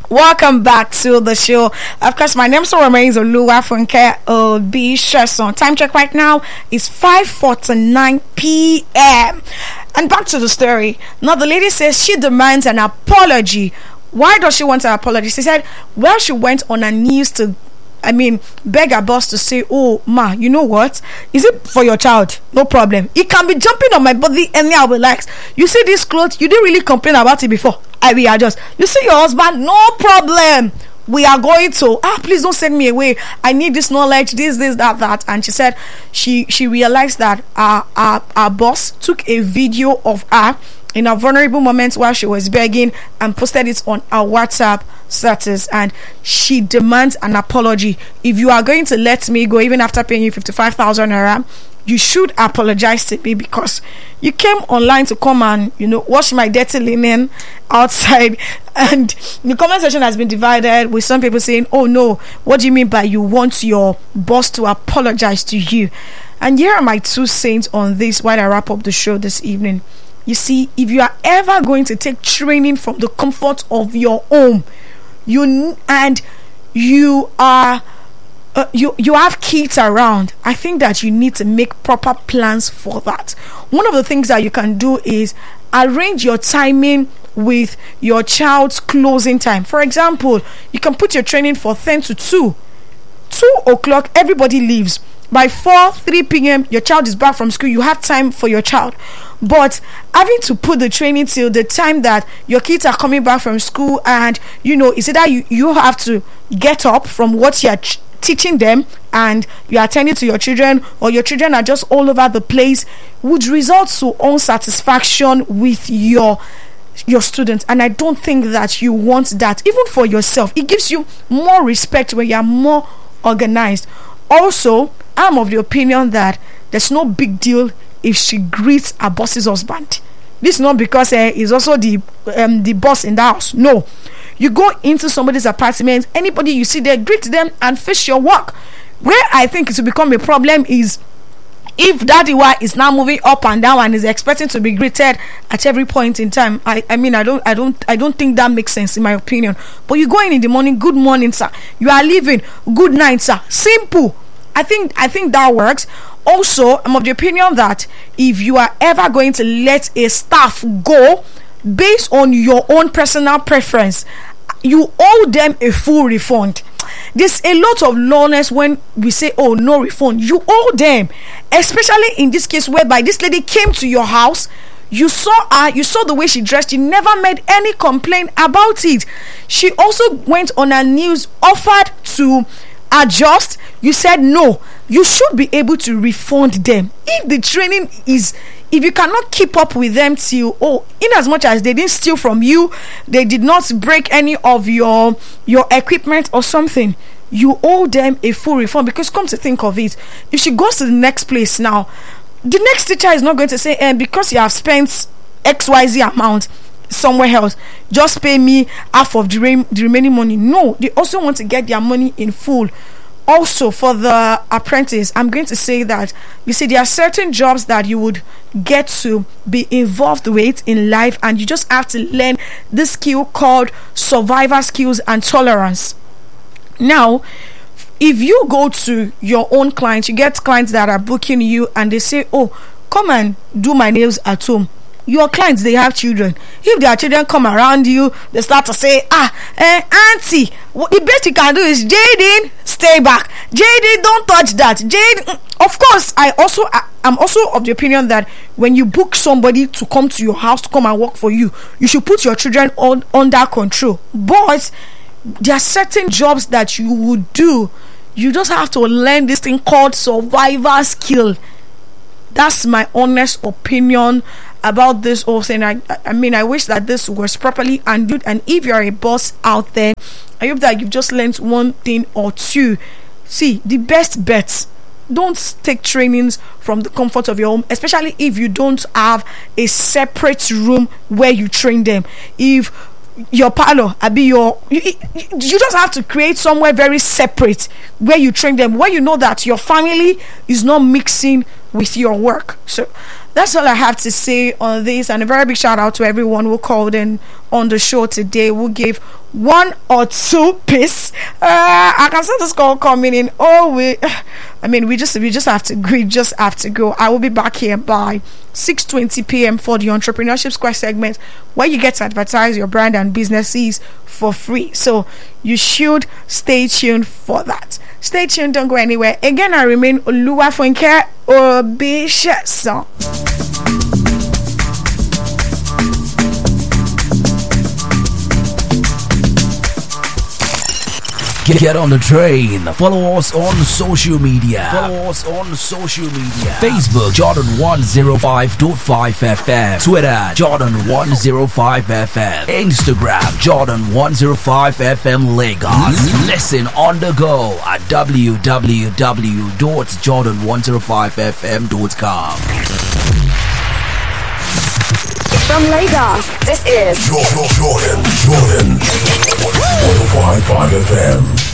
Welcome back to the show. Of course, my name still remains Oluwa Funke Obi Sheson. Time check right now is 5:49 p.m. And back to the story. Now, the lady says she demands an apology. Why does she want an apology? She said, well, she went on her knees to beg her boss to say, oh, ma, you know what? Is it for your child? No problem. It can be jumping on my body and I'll be like, you see this clothes? You didn't really complain about it before. I will adjust. You see your husband? No problem. We are going to, please don't send me away. I need this knowledge, this, that. And she said she realized that our boss took a video of her in a vulnerable moment while she was begging and posted it on our WhatsApp status, and she demands an apology. If you are going to let me go even after paying you 55,000 naira, you should apologize to me, because you came online to come and wash my dirty linen outside, and the comment section has been divided with some people saying, oh no, what do you mean by you want your boss to apologize to you? And here are my 2 cents on this while I wrap up the show this evening. You see, if you are ever going to take training from the comfort of your home, you have kids around, I think that you need to make proper plans for that. One of the things that you can do is arrange your timing with your child's closing time. For example, you can put your training for 10 to 2 o'clock, everybody leaves. By 3 p.m. your child is back from school. You have time for your child. But having to put the training till the time that your kids are coming back from school, and it's either you have to get up from what you're teaching them and you're attending to your children, or your children are just all over the place, would result to unsatisfaction with your students. And I don't think that you want that, even for yourself. It gives you more respect when you're more organized. Also, I'm of the opinion that there's no big deal if she greets her boss's husband. This is not because he's also the boss in the house. No, you go into somebody's apartment, anybody you see there, greet them and finish your work. Where I think it will become a problem is if Daddy Y is now moving up and down and is expecting to be greeted at every point in time. I don't think that makes sense, in my opinion. But you go in the morning, good morning, sir. You are leaving, good night, sir. Simple. I think that works. Also, I'm of the opinion that if you are ever going to let a staff go based on your own personal preference, you owe them a full refund. There's a lot of lowness when we say, oh, no refund. You owe them, especially in this case whereby this lady came to your house. You saw her, you saw the way she dressed, you never made any complaint about it. She also went on her knees, offered to adjust. You said no. You should be able to refund them. If the training is, if you cannot keep up with them till, in as much as they didn't steal from you, they did not break any of your equipment or something, you owe them a full refund. Because come to think of it, if she goes to the next place now, the next teacher is not going to say, because you have spent XYZ amount somewhere else, just pay me half of the remaining money. No, they also want to get their money in full. Also, for the apprentice, I'm going to say that, you see, there are certain jobs that you would get to be involved with in life, and you just have to learn this skill called survivor skills and tolerance. Now, if you go to your own clients, you get clients that are booking you and they say, oh, come and do my nails at home. Your clients, they have children. If their children come around you, they start to say, auntie, the best you can do is, Jaden, stay back. Jaden, don't touch that. Jaden, of course, I'm also of the opinion that when you book somebody to come to your house to come and work for you, you should put your children under control. But there are certain jobs that you would do. You just have to learn this thing called survivor skill. That's my honest opinion about this whole thing. I wish that this was properly handled. And if you're a boss out there, I hope that you've just learned one thing or two. See, the best bets, don't take trainings from the comfort of your home, especially if you don't have a separate room where you train them. If your parlor, you just have to create somewhere very separate where you train them, where you know that your family is not mixing with your work. So that's all I have to say on this, and a very big shout out to everyone who called in on the show today who gave 1 or 2 piece. I can see this call coming in. We just have to go. I will be back here by 6:20 p.m. for the Entrepreneurship Square segment, where you get to advertise your brand and businesses for free. So you should stay tuned for that. Stay tuned, don't go anywhere. Again, I remain Oluwafunke Obishesan. Get on the train. Follow us on social media. Facebook, Jordan 105.5 FM. Twitter, Jordan 105 FM. Instagram, Jordan 105 FM Lagos. Listen on the go at www.jordan105fm.com. From Lagos, this is Jordan 105.5 FM.